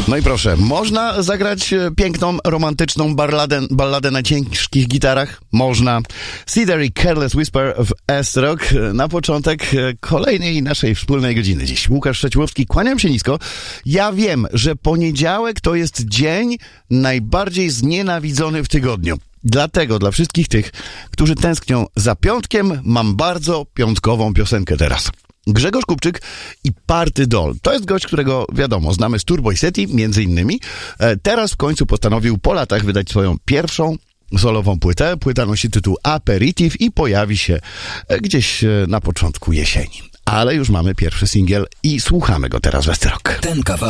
No i proszę, można zagrać piękną, romantyczną balladę na ciężkich gitarach? Można. Cedar i Careless Whisper w S-Rock na początek kolejnej naszej wspólnej godziny dziś. Łukasz Szczeciłowski, kłaniam się nisko. Ja wiem, że poniedziałek to jest dzień najbardziej znienawidzony w tygodniu. Dlatego dla wszystkich tych, którzy tęsknią za piątkiem, mam bardzo piątkową piosenkę teraz. Grzegorz Kupczyk i Party Doll. To jest gość, którego wiadomo, znamy z Turbo i Seti, między innymi. Teraz w końcu postanowił po latach wydać swoją pierwszą solową płytę. Płyta nosi tytuł Aperitif i pojawi się gdzieś na początku jesieni. Ale już mamy pierwszy singiel i słuchamy go teraz w S-Rock. Ten kawałek